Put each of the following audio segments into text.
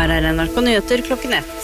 Her NRK Nyheter klokken 1.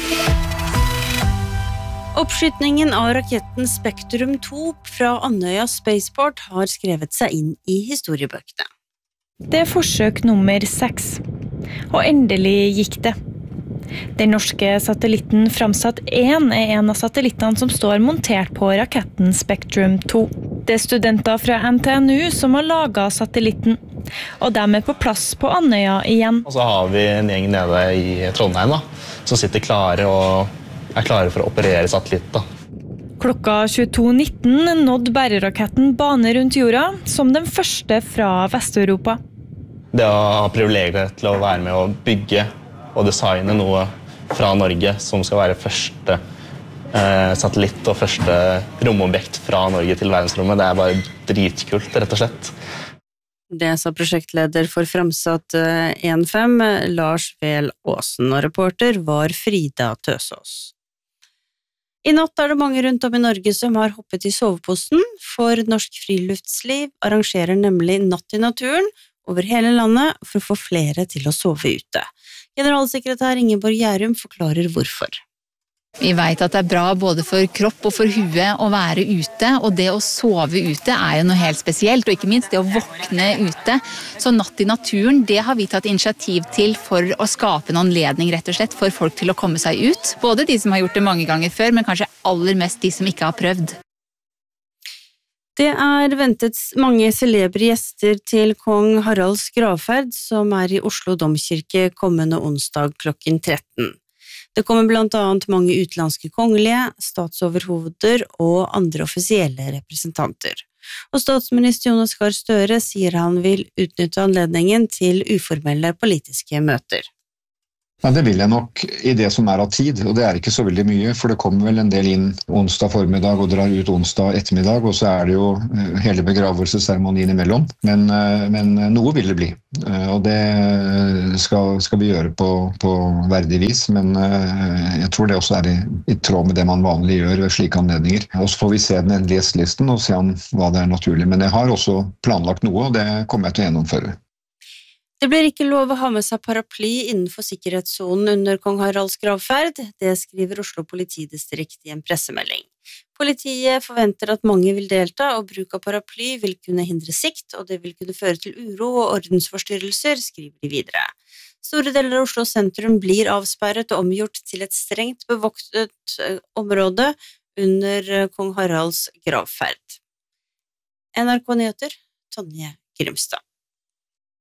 Oppskytningen av raketten Spektrum 2 fra Andøya Spaceport har skrevet seg inn I historiebøkene. Det forsøk nummer 6, og endelig gikk det. Den norske satellitten Framsat-1 en av satellittene som står montert på raketten Spektrum 2. Det studenter fra NTNU som har laget satellitten, og de på plass på Andøya igjen. Og så har vi en gjeng nede I Trondheim da, som sitter klare og klare for å operere satellitt. Da. Klokka 22.19 nådde bæreraketten bane rundt jorda som den første fra Vest-Europa. Det å ha privilegiet til å være med å bygge og designe noe fra Norge som skal være første satellitt og første romobjekt fra Norge til verdensrommet, det bare dritkult, rett og slett. Det sa prosjektleder for Framsat 1.5, Lars Vel Aasen, og reporter var Frida Tøsås. I natt det mange rundt om I Norge som har hoppet I soveposten, for Norsk Friluftsliv arrangerer nemlig Natt I naturen over hele landet for å få flere til å sove ute. Generalsekretær Ingeborg Gjærum forklarer hvorfor. Vi vet at det bra både for kropp og for huet å være ute, og det å sove ute jo noe helt spesielt, og ikke minst det å våkne ute. Så Natt I naturen, det har vi tatt initiativ til for å skape en anledning rett og slett for folk til å komme seg ut. Både de som har gjort det mange ganger før, men kanskje aller mest de som ikke har prøvd. Det ventet mange celebre gjester til kong Haralds gravferd, som I Oslo Domkirke kommende onsdag klokken 13. Det kommer blant annet mange utenlandske kongelige, statsoverhoder og andre offisielle representanter. Og statsminister Jonas Gahr Støre sier han vil utnytte anledningen til uformelle politiske møter. Ja, det vil jeg nok I det som av tid, og det ikke så veldig mye, for det kommer vel en del inn onsdag formiddag og drar ut onsdag ettermiddag, og så det jo hele begravelsesseremonien imellom. Men noe vil det bli, og det skal vi gjøre på verdig vis, men jeg tror det også I tråd med det man vanlig gjør ved slike anledninger. Og så får vi se den endelige gjestelisten og se om hva det naturlig, men jeg har også planlagt noe, og det kommer jeg til å gjennomføre. Det blir ikke lov å ha med seg paraply innenfor sikkerhetszonen under kong Haralds gravferd, det skriver Oslo politidistrikt I en pressemelding. Politiet forventer at mange vil delta, og bruk av paraply vil kunne hindre sikt, og det vil kunne føre til uro og ordensforstyrrelser, skriver de videre. Store deler av Oslo sentrum blir avsperret og omgjort til et strengt bevoktet område under kong Haralds gravferd. NRK Nyheter, Tonje Grimstad.